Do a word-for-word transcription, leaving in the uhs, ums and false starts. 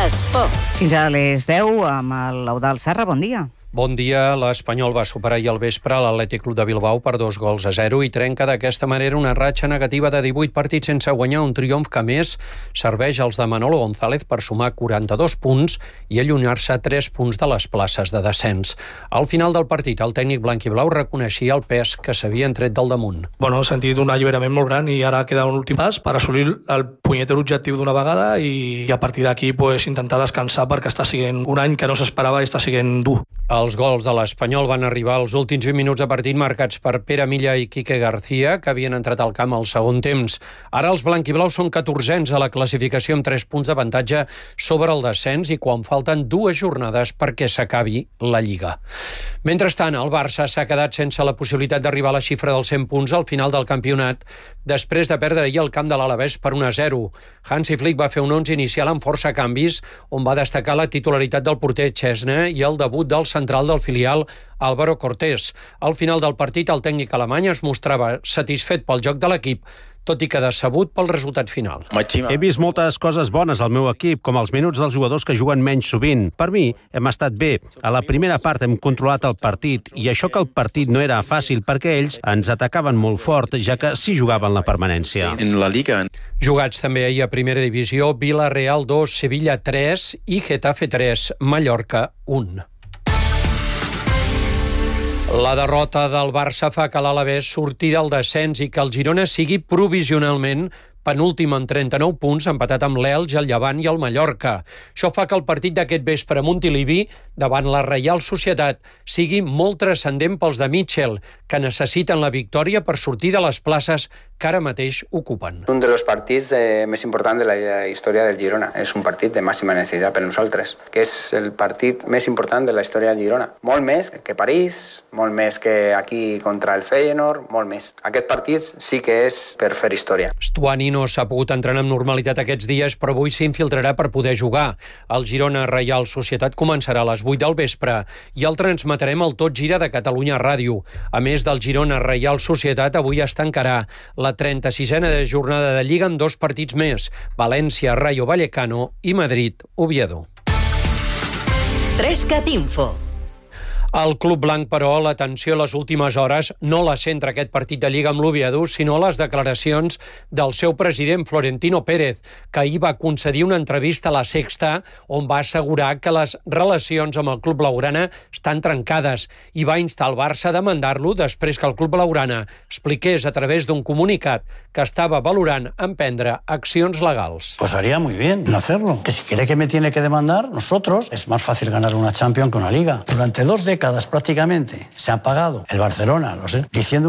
Esport. Fins a les deu amb l'Eudald Serra. Bon dia. Bon dia. L'Espanyol va superar ahir al vespre l'Atlètic Club de Bilbao per dos gols a zero i trenca d'aquesta manera una ratxa negativa de divuit partits sense guanyar, un triomf que, a més, serveix als de Manolo González per sumar quaranta-dos punts i allunyar-se tres punts de les places de descens. Al final del partit, el tècnic blanc-i-blau reconeixia el pes que s'havien tret del damunt. Bueno, he sentit un alliberament molt gran i ara queda un últim pas per assolir el punyeter objectiu d'una vegada i, i a partir d'aquí pues, intentar descansar perquè està sent un any que no s'esperava i està sent dur. Els gols de l'Espanyol van arribar als últims vint minuts de partit marcats per Pere Milla i Quique García, que havien entrat al camp al segon temps. Ara els blanquiblaus són catorzens a la classificació amb tres punts d'avantatge sobre el descens i quan falten dues jornades perquè s'acabi la Lliga. Mentrestant, el Barça s'ha quedat sense la possibilitat d'arribar a la xifra dels cent punts al final del campionat després de perdre ahir el camp de l'Alavés per un a zero. Hansi Flick va fer un onze inicial amb força canvis, on va destacar la titularitat del porter Chesney i el debut del central del filial Álvaro Cortés. Al final del partit, el tècnic alemany es mostrava satisfet pel joc de l'equip, tot i que decebut pel resultat final. He vist moltes coses bones al meu equip, com els minuts dels jugadors que juguen menys sovint. Per mi, hem estat bé. A la primera part hem controlat el partit, i això que el partit no era fàcil perquè ells ens atacaven molt fort, ja que sí jugaven la permanència. En la Liga. Jugats també ahir a Primera Divisió, Villarreal dos, Sevilla tres i Getafe tres, Mallorca un. La derrota del Barça fa que l'Alavés surti del descens i que el Girona sigui provisionalment penúltim amb trenta-nou punts, empatat amb l'Elx, el Llevant i el Mallorca. Això fa que el partit d'aquest vespre a Montilivi, davant la Reial Societat, sigui molt transcendent pels de Mitchell, que necessiten la victòria per sortir de les places que ara mateix ocupen. Un dels partits eh, més importants de la història del Girona. És un partit de màxima necessitat per nosaltres, que és el partit més important de la història del Girona. Molt més que París, molt més que aquí contra el Feyenoord, molt més. Aquest partit sí que és per fer història. Stuani no s'ha pogut entrenar amb normalitat aquests dies, però avui s'infiltrarà per poder jugar. El Girona Reial Societat començarà a les vuit del vespre i el transmetrem al Tot Gira de Catalunya Ràdio. A més del Girona Reial Societat, avui es tancarà la trenta-sisena de jornada de Lliga amb dos partits més, València, Rayo Vallecano i Madrid, Oviedo. Trescat Info. El Club Blanc, però, l'atenció a les últimes hores no la centra aquest partit de Lliga amb l'Oviedo, sinó les declaracions del seu president, Florentino Pérez, que ahir va concedir una entrevista a La Sexta on va assegurar que les relacions amb el Club Blaugrana estan trencades i va instar el Barça a demandar-lo després que el Club Blaugrana expliqués a través d'un comunicat que estava valorant emprendre accions legals. Pues haría muy bien en hacerlo. Que si quiere que me tiene que demandar, nosotros, es más fácil ganar una Champions que una Liga. Durante dos décadas prácticamente se ha pagado el Barcelona, lo sé, diciendo